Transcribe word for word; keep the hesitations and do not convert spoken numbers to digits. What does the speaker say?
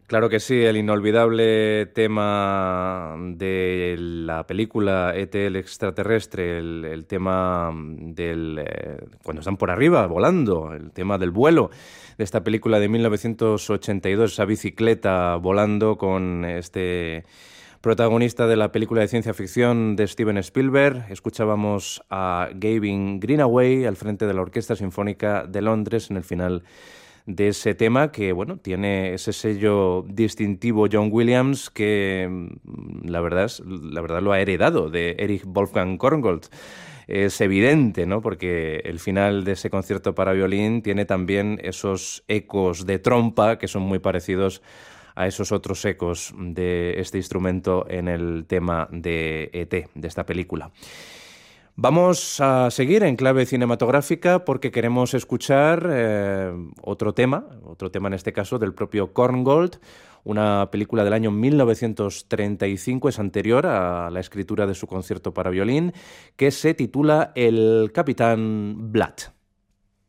Claro que sí, el inolvidable tema de la película E T el extraterrestre, el, el tema del eh, cuando están por arriba volando, el tema del vuelo de esta película de mil novecientos ochenta y dos, esa bicicleta volando con este protagonista de la película de ciencia ficción de Steven Spielberg. Escuchábamos a Gavin Greenaway al frente de la Orquesta Sinfónica de Londres en el final de ese tema que, bueno, tiene ese sello distintivo John Williams que mm, la verdad, es, la verdad lo ha heredado de Erich Wolfgang Korngold. Es evidente, ¿no? Porque el final de ese concierto para violín tiene también esos ecos de trompa que son muy parecidos a esos otros ecos de este instrumento en el tema de E T, de esta película. Vamos a seguir en clave cinematográfica porque queremos escuchar eh, otro tema, otro tema en este caso del propio Korngold, una película del año mil novecientos treinta y cinco, es anterior a la escritura de su concierto para violín, que se titula El Capitán Blatt.